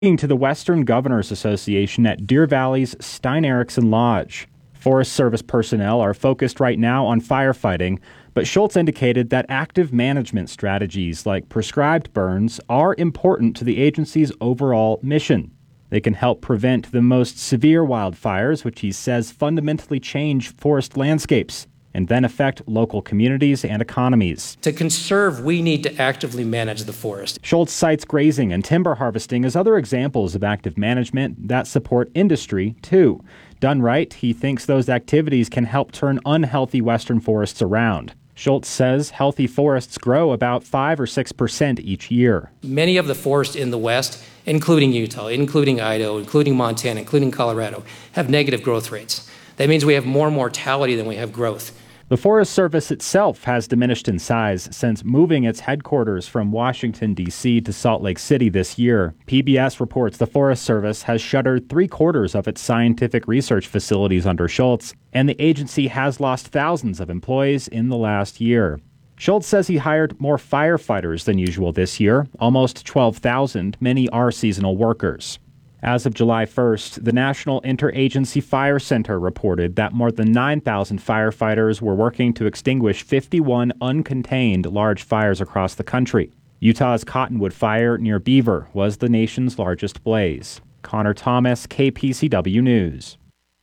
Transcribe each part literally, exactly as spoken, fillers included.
To the Western Governors Association at Deer Valley's Stein Eriksen Lodge. Forest Service personnel are focused right now on firefighting, but Schultz indicated that active management strategies like prescribed burns are important to the agency's overall mission. They can help prevent the most severe wildfires, which he says fundamentally change forest landscapes and then affect local communities and economies. To conserve, we need to actively manage the forest. Schultz cites grazing and timber harvesting as other examples of active management that support industry, too. Done right, he thinks those activities can help turn unhealthy western forests around. Schultz says healthy forests grow about five or six percent each year. Many of the forests in the West, including Utah, including Idaho, including Montana, including Colorado, have negative growth rates. That means we have more mortality than we have growth. The Forest Service itself has diminished in size since moving its headquarters from Washington, D C to Salt Lake City this year. P B S reports the Forest Service has shuttered three-quarters of its scientific research facilities under Schultz, and the agency has lost thousands of employees in the last year. Schultz says he hired more firefighters than usual this year, almost twelve thousand. Many are seasonal workers. As of July first, the National Interagency Fire Center reported that more than nine thousand firefighters were working to extinguish fifty-one uncontained large fires across the country. Utah's Cottonwood Fire near Beaver was the nation's largest blaze. Connor Thomas, K P C W News.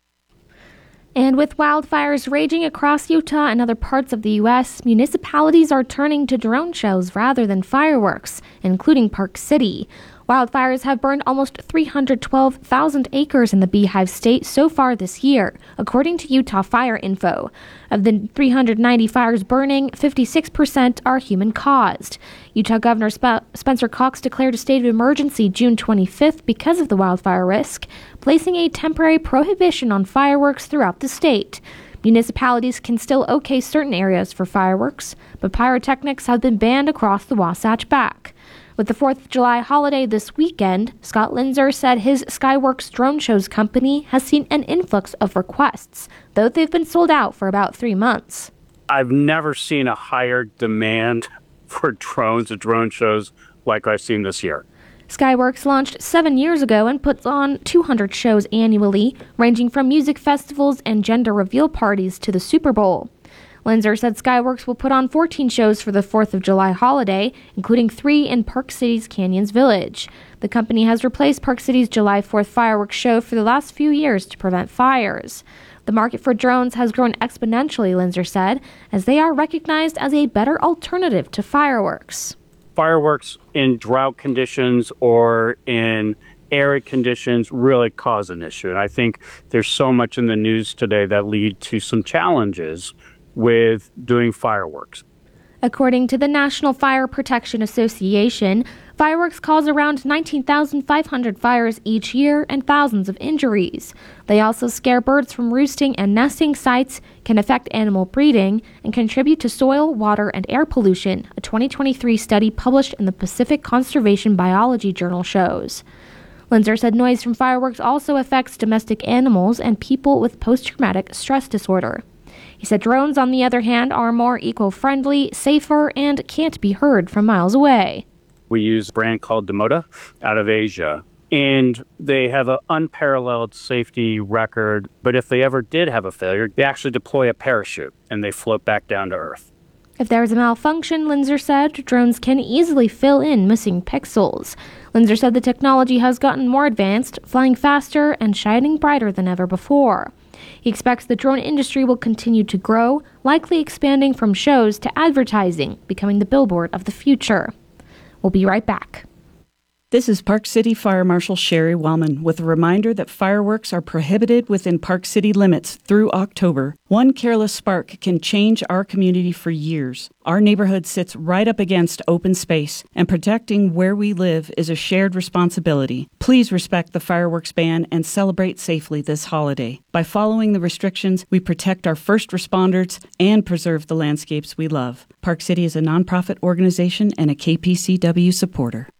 And with wildfires raging across Utah and other parts of the U S, municipalities are turning to drone shows rather than fireworks, including Park City. Wildfires have burned almost three hundred twelve thousand acres in the Beehive State so far this year, according to Utah Fire Info. Of the three hundred ninety fires burning, fifty-six percent are human-caused. Utah Governor Sp- Spencer Cox declared a state of emergency June twenty-fifth because of the wildfire risk, placing a temporary prohibition on fireworks throughout the state. Municipalities can still okay certain areas for fireworks, but pyrotechnics have been banned across the Wasatch Back. With the fourth of July holiday this weekend, Scott Linzer said his Skyworks drone shows company has seen an influx of requests, though they've been sold out for about three months. I've never seen a higher demand for drones and drone shows like I've seen this year. Skyworks launched seven years ago and puts on two hundred shows annually, ranging from music festivals and gender reveal parties to the Super Bowl. Linzer said Skyworks will put on fourteen shows for the fourth of July holiday, including three in Park City's Canyons Village. The company has replaced Park City's July fourth fireworks show for the last few years to prevent fires. The market for drones has grown exponentially, Linzer said, as they are recognized as a better alternative to fireworks. Fireworks in drought conditions or in arid conditions really cause an issue. And I think there's so much in the news today that lead to some challenges with doing fireworks. According to the National Fire Protection Association, fireworks cause around nineteen thousand five hundred fires each year and thousands of injuries. They also scare birds from roosting and nesting sites, can affect animal breeding, and contribute to soil, water, and air pollution, a twenty twenty-three study published in the Pacific Conservation Biology Journal shows. Linzer said noise from fireworks also affects domestic animals and people with post-traumatic stress disorder. He said drones, on the other hand, are more eco-friendly, safer, and can't be heard from miles away. We use a brand called Demota out of Asia, and they have an unparalleled safety record. But if they ever did have a failure, they actually deploy a parachute, and they float back down to Earth. If there is a malfunction, Linzer said, drones can easily fill in missing pixels. Linzer said the technology has gotten more advanced, flying faster, and shining brighter than ever before. He expects the drone industry will continue to grow, likely expanding from shows to advertising, becoming the billboard of the future. We'll be right back. This is Park City Fire Marshal Sherry Wellman with a reminder that fireworks are prohibited within Park City limits through October. One careless spark can change our community for years. Our neighborhood sits right up against open space, and protecting where we live is a shared responsibility. Please respect the fireworks ban and celebrate safely this holiday. By following the restrictions, we protect our first responders and preserve the landscapes we love. Park City is a nonprofit organization and a K P C W supporter.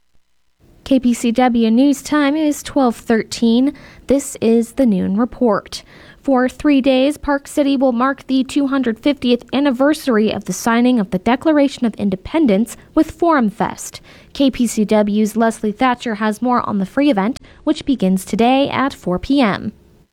K P C W News Time is twelve thirteen. This is the Noon Report. For three days, Park City will mark the two hundred fiftieth anniversary of the signing of the Declaration of Independence with Forum Fest. K P C W's Leslie Thatcher has more on the free event, which begins today at four p.m.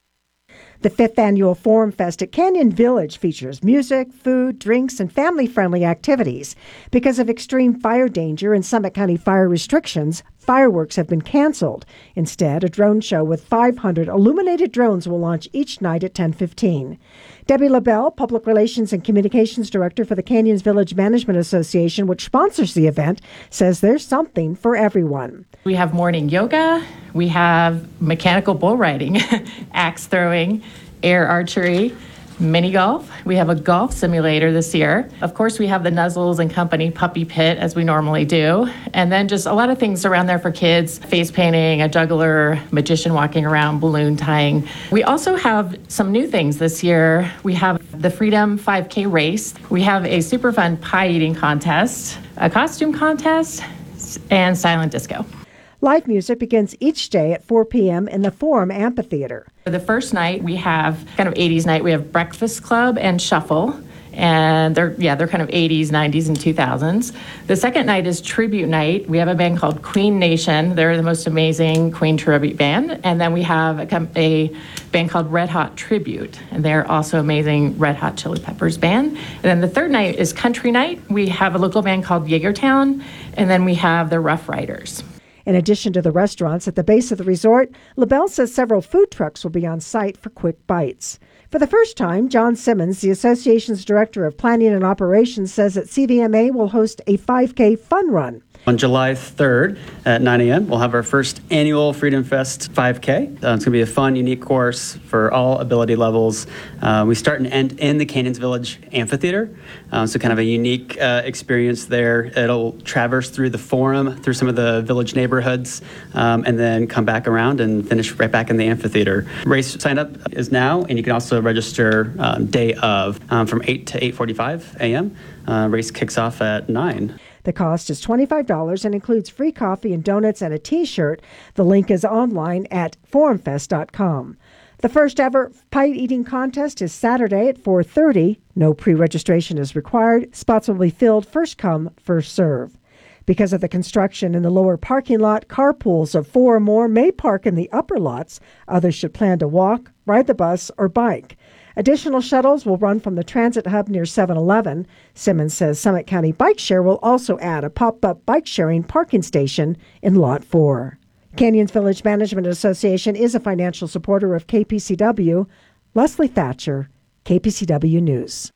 The fifth annual Forum Fest at Canyon Village features music, food, drinks, and family-friendly activities. Because of extreme fire danger and Summit County fire restrictions, fireworks have been canceled. Instead, a drone show with five hundred illuminated drones will launch each night at ten fifteen. Debbie LaBelle, Public Relations and Communications Director for the Canyons Village Management Association, which sponsors the event, says there's something for everyone. We have morning yoga, we have mechanical bull riding, axe throwing, air archery, mini golf. We have a golf simulator this year. Of course, we have the Nuzzles and Company puppy pit as we normally do. And then just a lot of things around there for kids, face painting, a juggler, magician walking around, balloon tying. We also have some new things this year. We have the Freedom five K race. We have a super fun pie eating contest, a costume contest, and silent disco. Live music begins each day at four p.m. in the Forum Amphitheater. For the first night, we have kind of eighties night. We have Breakfast Club and Shuffle. And they're, yeah, they're kind of eighties, nineties, and two thousands. The second night is Tribute Night. We have a band called Queen Nation. They're the most amazing Queen tribute band. And then we have a, a band called Red Hot Tribute. And they're also amazing Red Hot Chili Peppers band. And then the third night is Country Night. We have a local band called Jaegertown. And then we have the Rough Riders. In addition to the restaurants at the base of the resort, LaBelle says several food trucks will be on site for quick bites. For the first time, John Simmons, the association's director of planning and operations, says that C V M A will host a five K fun run. On July third at nine a.m., we'll have our first annual Freedom Fest five K. Uh, it's going to be a fun, unique course for all ability levels. Uh, we start and end in the Canyons Village Amphitheater, um, so kind of a unique uh, experience there. It'll traverse through the Forum, through some of the village neighborhoods, um, and then come back around and finish right back in the amphitheater. Race sign up is now, and you can also register um, day of um, from eight to eight forty-five a.m. Uh, race kicks off at nine. The cost is twenty-five dollars and includes free coffee and donuts and a T-shirt. The link is online at forum fest dot com. The first ever pie eating contest is Saturday at four thirty. No pre-registration is required. Spots will be filled first come, first serve. Because of the construction in the lower parking lot, carpools of four or more may park in the upper lots. Others should plan to walk, ride the bus, or bike. Additional shuttles will run from the transit hub near seven eleven. Simmons says Summit County Bike Share will also add a pop-up bike sharing parking station in Lot four. Canyons Village Management Association is a financial supporter of K P C W. Leslie Thatcher, K P C W News.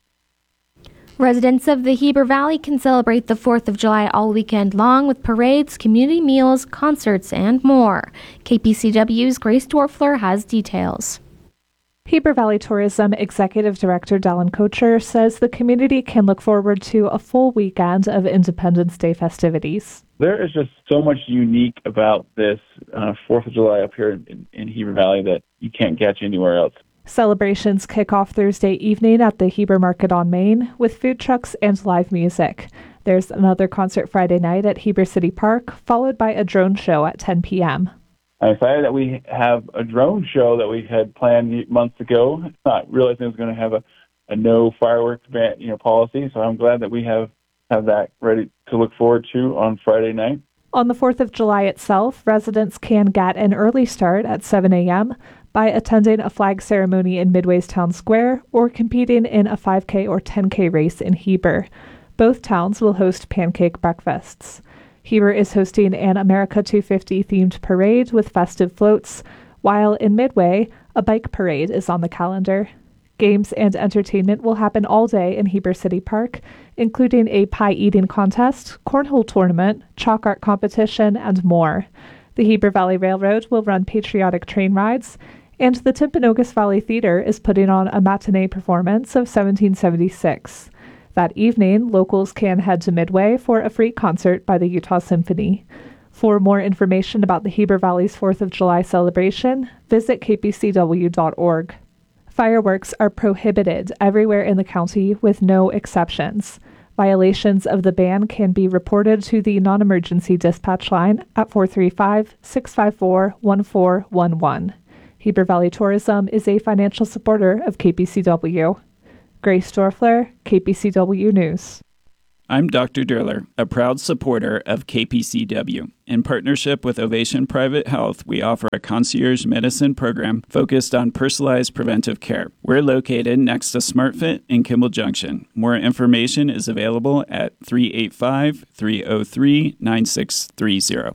Residents of the Heber Valley can celebrate the fourth of July all weekend long with parades, community meals, concerts, and more. K P C W's Grace Dorfler has details. Heber Valley Tourism Executive Director Dallin Kocher says the community can look forward to a full weekend of Independence Day festivities. There is just so much unique about this uh, fourth of July up here in, in Heber Valley that you can't catch anywhere else. Celebrations kick off Thursday evening at the Heber Market on Main with food trucks and live music. There's another concert Friday night at Heber City Park, followed by a drone show at ten p.m. I'm excited that we have a drone show that we had planned months ago, not realizing it was going to have a, a no fireworks ban, you know, policy. So I'm glad that we have, have that ready to look forward to on Friday night. On the fourth of July itself, residents can get an early start at seven a.m. by attending a flag ceremony in Midway's Town Square or competing in a five K or ten K race in Heber. Both towns will host pancake breakfasts. Heber is hosting an America two fifty themed parade with festive floats, while in Midway, a bike parade is on the calendar. Games and entertainment will happen all day in Heber City Park, including a pie eating contest, cornhole tournament, chalk art competition, and more. The Heber Valley Railroad will run patriotic train rides, and the Timpanogos Valley Theater is putting on a matinee performance of seventeen seventy-six. That evening, locals can head to Midway for a free concert by the Utah Symphony. For more information about the Heber Valley's fourth of July celebration, visit k p c w dot org. Fireworks are prohibited everywhere in the county with no exceptions. Violations of the ban can be reported to the non-emergency dispatch line at four three five, six five four, one four one one. Heber Valley Tourism is a financial supporter of K P C W. Grace Dorfler, K P C W News. I'm Doctor Durler, a proud supporter of K P C W. In partnership with Ovation Private Health, we offer a concierge medicine program focused on personalized preventive care. We're located next to SmartFit in Kimball Junction. More information is available at three eight five, three oh three, nine six three zero.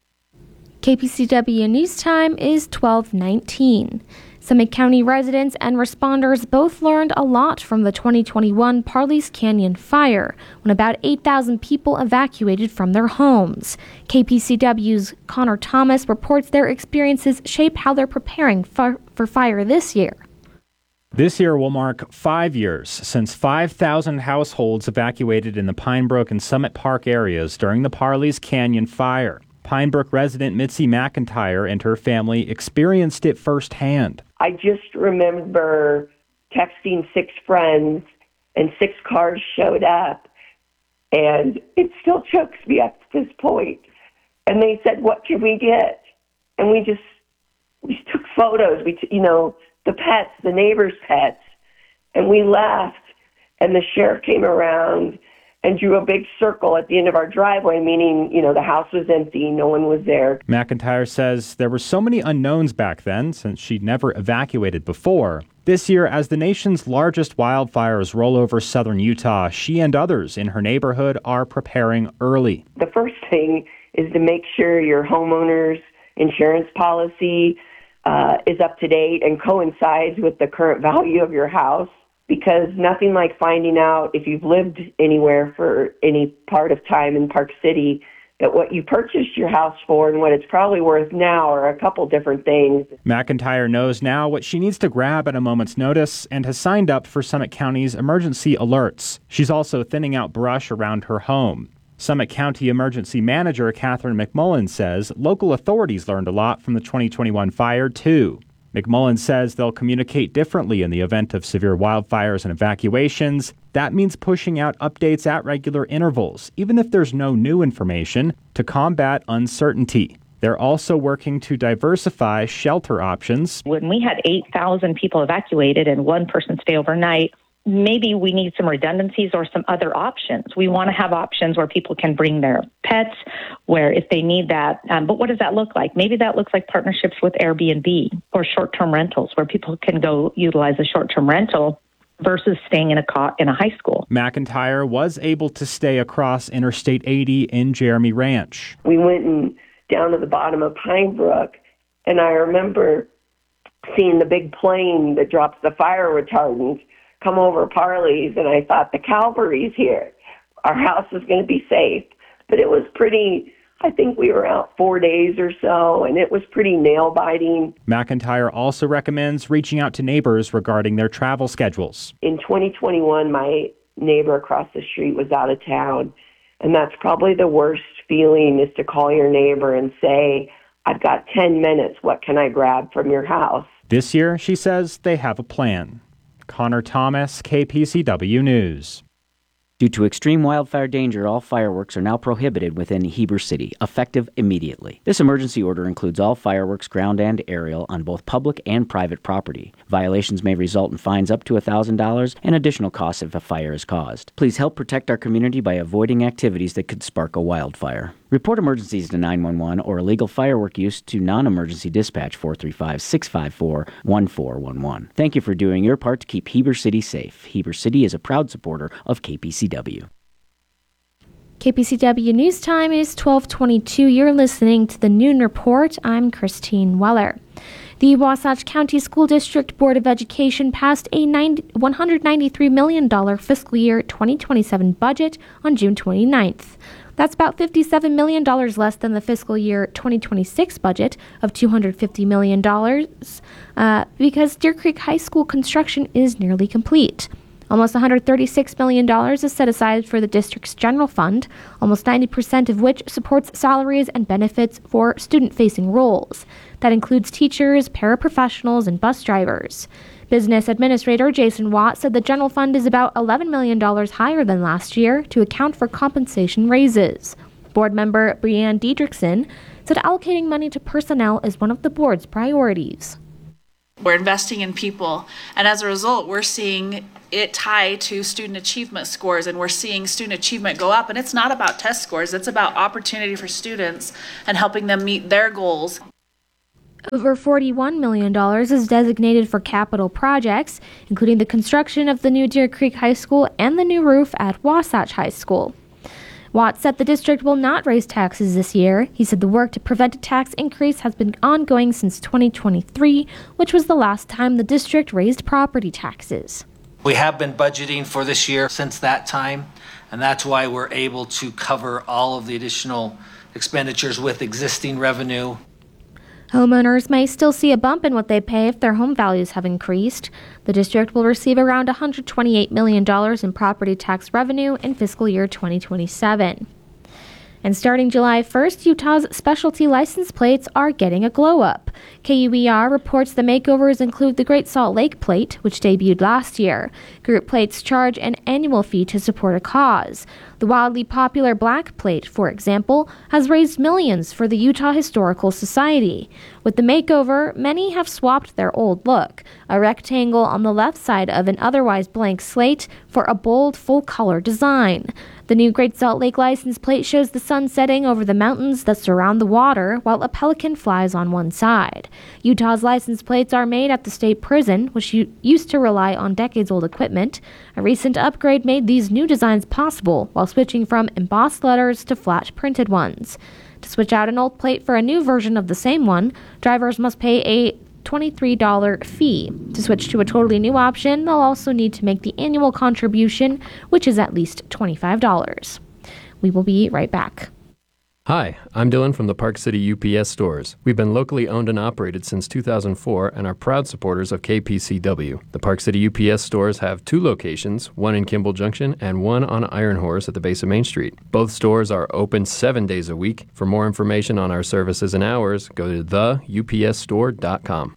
K P C W News Time is twelve nineteen. Summit County residents and responders both learned a lot from the twenty twenty-one Parley's Canyon fire, when about eight thousand people evacuated from their homes. K P C W's Connor Thomas reports their experiences shape how they're preparing for, for fire this year. This year will mark five years since five thousand households evacuated in the Pine Brook and Summit Park areas during the Parley's Canyon fire. Pine Brook resident Mitzi McIntyre and her family experienced it firsthand. I just remember texting six friends, and six cars showed up, and it still chokes me up to this point. And they said, "What can we get?" And we just we took photos. We, t- you know, the pets, the neighbors' pets, and we left. And the sheriff came around and drew a big circle at the end of our driveway, meaning, you know, the house was empty, no one was there. McIntyre says there were so many unknowns back then, since she'd never evacuated before. This year, as the nation's largest wildfires roll over southern Utah, she and others in her neighborhood are preparing early. The first thing is to make sure your homeowner's insurance policy uh, is up to date and coincides with the current value of your house. Because nothing like finding out, if you've lived anywhere for any part of time in Park City, that what you purchased your house for and what it's probably worth now are a couple different things. McIntyre knows now what she needs to grab at a moment's notice and has signed up for Summit County's emergency alerts. She's also thinning out brush around her home. Summit County Emergency Manager Catherine McMullen says local authorities learned a lot from the twenty twenty-one fire, too. McMullen says they'll communicate differently in the event of severe wildfires and evacuations. That means pushing out updates at regular intervals, even if there's no new information, to combat uncertainty. They're also working to diversify shelter options. When we had eight thousand people evacuated and one person stay overnight, maybe we need some redundancies or some other options. We want to have options where people can bring their pets, where if they need that. Um, but what does that look like? Maybe that looks like partnerships with Airbnb or short-term rentals, where people can go utilize a short-term rental versus staying in a co- in a high school. McIntyre was able to stay across Interstate eighty in Jeremy Ranch. We went and down to the bottom of Pine Brook, and I remember seeing the big plane that drops the fire retardant come over Parley's, and I thought, the cavalry's here. Our house is going to be safe. But it was pretty, I think we were out four days or so, and it was pretty nail-biting. McIntyre also recommends reaching out to neighbors regarding their travel schedules. In twenty twenty-one, my neighbor across the street was out of town, and that's probably the worst feeling, is to call your neighbor and say, "I've got ten minutes, what can I grab from your house?" This year, she says they have a plan. Connor Thomas, K P C W News. Due to extreme wildfire danger, all fireworks are now prohibited within Heber City, effective immediately. This emergency order includes all fireworks, ground and aerial, on both public and private property. Violations may result in fines up to one thousand dollars and additional costs if a fire is caused. Please help protect our community by avoiding activities that could spark a wildfire. Report emergencies to nine one one or illegal firework use to non-emergency dispatch four three five, six five four, one four one one. Thank you for doing your part to keep Heber City safe. Heber City is a proud supporter of K P C W. K P C W News Time is twelve twenty-two. You're listening to the Noon Report. I'm Christine Weller. The Wasatch County School District Board of Education passed a one hundred ninety-three million dollars fiscal year twenty twenty-seven budget on June twenty-ninth. That's about fifty-seven million dollars less than the fiscal year twenty twenty-six budget of two hundred fifty million dollars uh, because Deer Creek High School construction is nearly complete. Almost one hundred thirty-six million dollars is set aside for the district's general fund, almost ninety percent of which supports salaries and benefits for student-facing roles. That includes teachers, paraprofessionals, and bus drivers. Business Administrator Jason Watt said the general fund is about eleven million dollars higher than last year to account for compensation raises. Board member Breanne Diedrichson said allocating money to personnel is one of the board's priorities. We're investing in people, and as a result, we're seeing it tie to student achievement scores, and we're seeing student achievement go up. And it's not about test scores, it's about opportunity for students and helping them meet their goals. Over forty-one million dollars is designated for capital projects, including the construction of the new Deer Creek High School and the new roof at Wasatch High School. Watts said the district will not raise taxes this year. He said the work to prevent a tax increase has been ongoing since twenty twenty-three, which was the last time the district raised property taxes. We have been budgeting for this year since that time, and that's why we're able to cover all of the additional expenditures with existing revenue. Homeowners may still see a bump in what they pay if their home values have increased. The district will receive around one hundred twenty-eight million dollars in property tax revenue in fiscal year twenty twenty-seven. And starting July first, Utah's specialty license plates are getting a glow-up. K U E R reports the makeovers include the Great Salt Lake plate, which debuted last year. Group plates charge an annual fee to support a cause. The wildly popular black plate, for example, has raised millions for the Utah Historical Society. With the makeover, many have swapped their old look, a rectangle on the left side of an otherwise blank slate, for a bold, full-color design. The new Great Salt Lake license plate shows the sun setting over the mountains that surround the water while a pelican flies on one side. Utah's license plates are made at the state prison, which used to rely on decades-old equipment. A recent upgrade made these new designs possible while switching from embossed letters to flat printed ones. To switch out an old plate for a new version of the same one, drivers must pay a twenty-three dollars fee. To switch to a totally new option, they'll also need to make the annual contribution, which is at least twenty-five dollars. We will be right back. Hi, I'm Dylan from the Park City U P S stores. We've been locally owned and operated since two thousand four and are proud supporters of K P C W. The Park City U P S stores have two locations, one in Kimball Junction and one on Iron Horse at the base of Main Street. Both stores are open seven days a week. For more information on our services and hours, go to the U P S store dot com.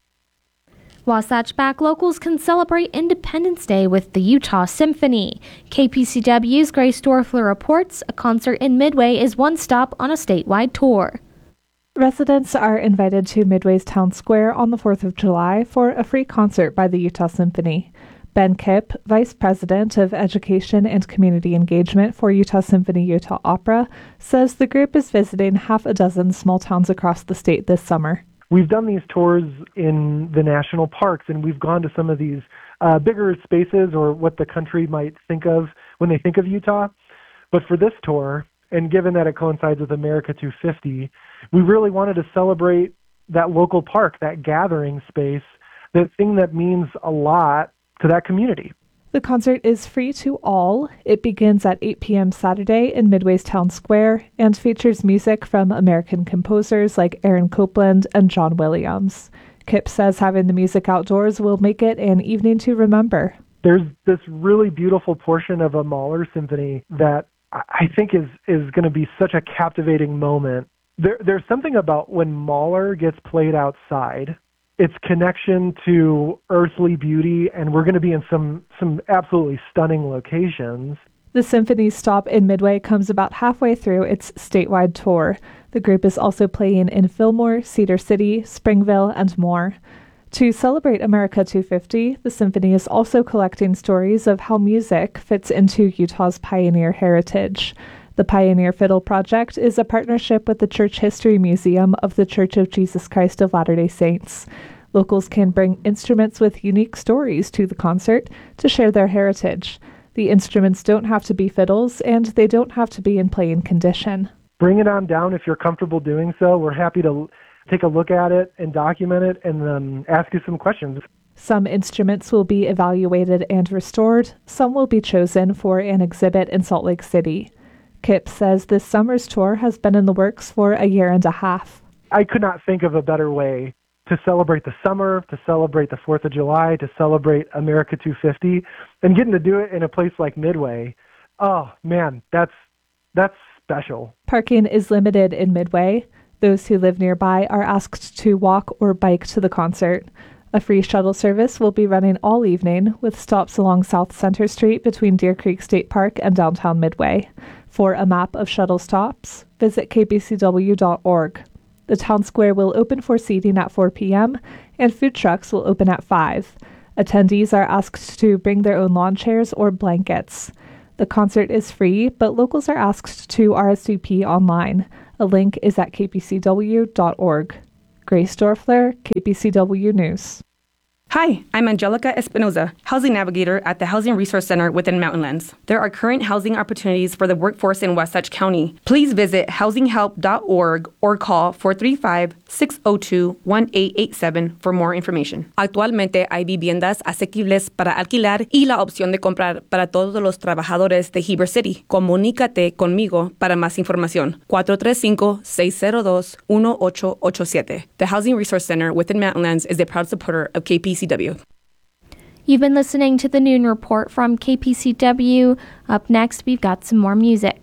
Wasatch Back locals can celebrate Independence Day with the Utah Symphony. K P C W's Grace Dorfler reports a concert in Midway is one stop on a statewide tour. Residents are invited to Midway's Town Square on the fourth of July for a free concert by the Utah Symphony. Ben Kipp, Vice President of Education and Community Engagement for Utah Symphony Utah Opera, says the group is visiting half a dozen small towns across the state this summer. We've done these tours in the national parks, and we've gone to some of these uh, bigger spaces, or what the country might think of when they think of Utah. But for this tour, and given that it coincides with America two fifty, we really wanted to celebrate that local park, that gathering space, that thing that means a lot to that community. The concert is free to all. It begins at eight p.m. Saturday in Midway's Town Square and features music from American composers like Aaron Copland and John Williams. Kipp says having the music outdoors will make it an evening to remember. There's this really beautiful portion of a Mahler symphony that I think is, is going to be such a captivating moment. There, there's something about when Mahler gets played outside, its connection to earthly beauty, and we're going to be in some, some absolutely stunning locations. The symphony's stop in Midway comes about halfway through its statewide tour. The group is also playing in Fillmore, Cedar City, Springville, and more. To celebrate America two fifty, the symphony is also collecting stories of how music fits into Utah's pioneer heritage. The Pioneer Fiddle Project is a partnership with the Church History Museum of the Church of Jesus Christ of Latter-day Saints. Locals can bring instruments with unique stories to the concert to share their heritage. The instruments don't have to be fiddles, and they don't have to be in playing condition. Bring it on down if you're comfortable doing so. We're happy to take a look at it and document it and then ask you some questions. Some instruments will be evaluated and restored. Some will be chosen for an exhibit in Salt Lake City. Kipp says this summer's tour has been in the works for a year and a half. I could not think of a better way to celebrate the summer, to celebrate the fourth of July, to celebrate America two fifty, and getting to do it in a place like Midway. Oh, man, that's that's special. Parking is limited in Midway. Those who live nearby are asked to walk or bike to the concert. A free shuttle service will be running all evening, with stops along South Center Street between Deer Creek State Park and downtown Midway. For a map of shuttle stops, visit k b c w dot org. The town square will open for seating at four p.m., and food trucks will open at five. Attendees are asked to bring their own lawn chairs or blankets. The concert is free, but locals are asked to R S V P online. A link is at k p c w dot org. Grace Dorfler, K P C W News. Hi, I'm Angelica Espinoza, Housing Navigator at the Housing Resource Center within Mountainlands. There are current housing opportunities for the workforce in Wasatch County. Please visit housing help dot org or call four three five, six zero two, one eight eight seven for more information. Actualmente hay viviendas asequibles para alquilar y la opción de comprar para todos los trabajadores de Heber City. Comunícate conmigo para más información. cuatro tres cinco, seis cero dos, uno ocho ocho siete. The Housing Resource Center within Mountainlands is a proud supporter of K P C W. You've been listening to the Noon Report from K P C W. Up next, we've got some more music.